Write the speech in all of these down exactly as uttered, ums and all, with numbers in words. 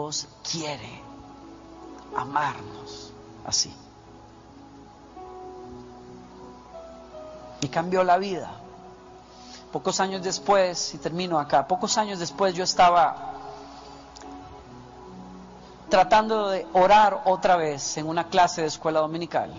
Dios quiere amarnos así. Y cambió la vida. Pocos años después, y termino acá, pocos años después yo estaba tratando de orar otra vez en una clase de escuela dominical.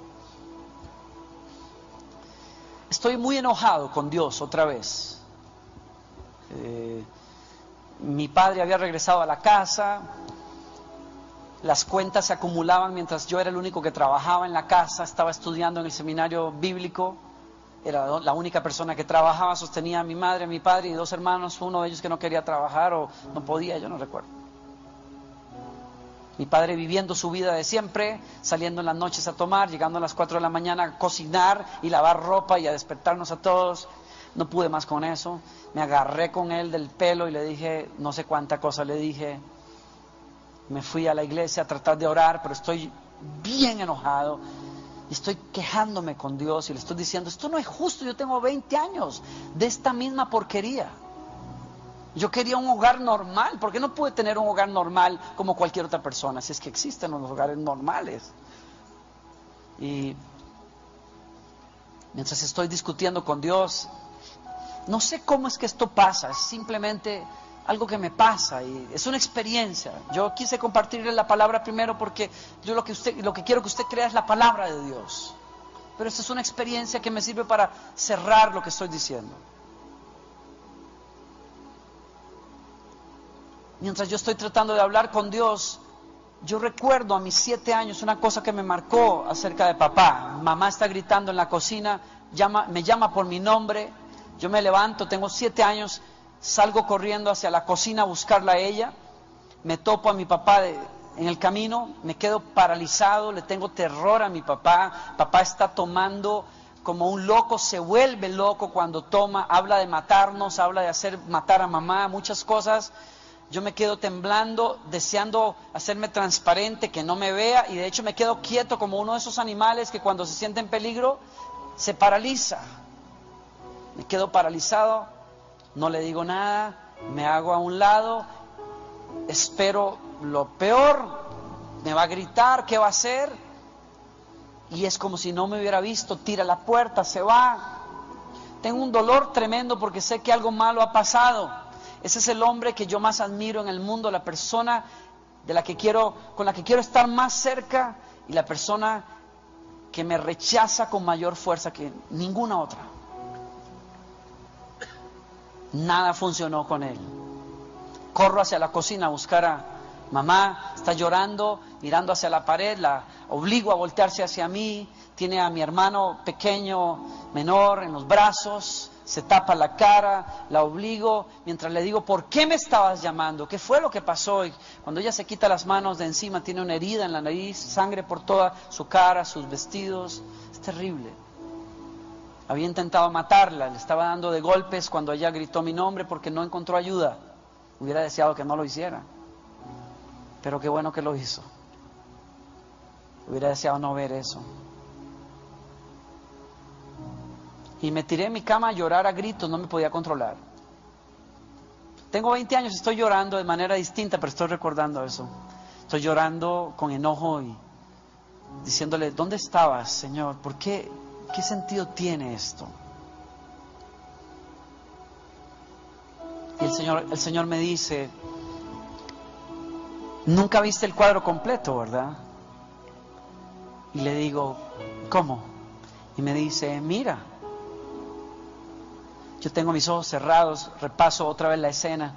Estoy muy enojado con Dios otra vez. Eh, mi padre había regresado a la casa, las cuentas se acumulaban mientras yo era el único que trabajaba en la casa, estaba estudiando en el seminario bíblico, era la única persona que trabajaba, sostenía a mi madre, a mi padre y dos hermanos, uno de ellos que no quería trabajar o no podía, yo no recuerdo. Mi padre viviendo su vida de siempre, saliendo en las noches a tomar, llegando a las cuatro de la mañana a cocinar y lavar ropa y a despertarnos a todos. No pude más con eso. Me agarré con él del pelo y le dije, no sé cuánta cosa le dije. Me fui a la iglesia a tratar de orar, pero estoy bien enojado. Y estoy quejándome con Dios y le estoy diciendo, esto no es justo, yo tengo veinte años de esta misma porquería. Yo quería un hogar normal. ¿Por qué no pude tener un hogar normal como cualquier otra persona? Si es que existen los hogares normales. Y mientras estoy discutiendo con Dios, no sé cómo es que esto pasa. Es simplemente algo que me pasa y es una experiencia. Yo quise compartirle la palabra primero porque yo lo que usted, lo que quiero que usted crea es la palabra de Dios. Pero esta es una experiencia que me sirve para cerrar lo que estoy diciendo. Mientras yo estoy tratando de hablar con Dios, yo recuerdo a mis siete años una cosa que me marcó acerca de papá. Mamá está gritando en la cocina, llama, me llama por mi nombre, yo me levanto, tengo siete años, salgo corriendo hacia la cocina a buscarla a ella, me topo a mi papá de, en el camino, me quedo paralizado, le tengo terror a mi papá. Papá está tomando como un loco, se vuelve loco cuando toma, habla de matarnos, habla de hacer matar a mamá, muchas cosas. Yo me quedo temblando, deseando hacerme transparente, que no me vea, y de hecho me quedo quieto como uno de esos animales que cuando se siente en peligro se paraliza. Me quedo paralizado, no le digo nada, me hago a un lado, espero lo peor, me va a gritar, ¿qué va a hacer? Y es como si no me hubiera visto, tira la puerta, se va. Tengo un dolor tremendo porque sé que algo malo ha pasado. Ese es el hombre que yo más admiro en el mundo, la persona de la que quiero, con la que quiero estar más cerca y la persona que me rechaza con mayor fuerza que ninguna otra. Nada funcionó con él. Corro hacia la cocina a buscar a mamá, está llorando, mirando hacia la pared, la obligo a voltearse hacia mí, tiene a mi hermano pequeño, menor, en los brazos. Se tapa la cara, la obligo, mientras le digo, ¿por qué me estabas llamando? ¿Qué fue lo que pasó? Y cuando ella se quita las manos de encima, tiene una herida en la nariz, sangre por toda su cara, sus vestidos. Es terrible. Había intentado matarla, le estaba dando de golpes cuando ella gritó mi nombre porque no encontró ayuda. Hubiera deseado que no lo hiciera. Pero qué bueno que lo hizo. Hubiera deseado no ver eso. Y me tiré en mi cama a llorar a gritos, no me podía controlar. Tengo veinte años, estoy llorando de manera distinta, pero estoy recordando eso. Estoy llorando con enojo y diciéndole, ¿dónde estabas, Señor? ¿Por qué? ¿Qué sentido tiene esto? Y el Señor, el Señor me dice, nunca viste el cuadro completo, ¿verdad? Y le digo, ¿cómo? Y me dice, mira. Yo tengo mis ojos cerrados, repaso otra vez la escena.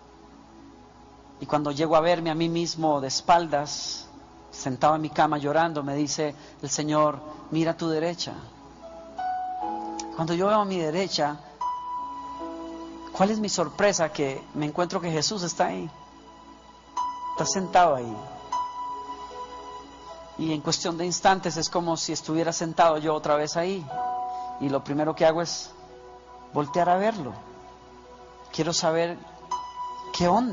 Y cuando llego a verme a mí mismo de espaldas, sentado en mi cama llorando, me dice el Señor, mira a tu derecha. Cuando yo veo a mi derecha, ¿cuál es mi sorpresa? Que me encuentro que Jesús está ahí. Está sentado ahí. Y en cuestión de instantes es como si estuviera sentado yo otra vez ahí. Y lo primero que hago es voltear a verlo. Quiero saber qué onda.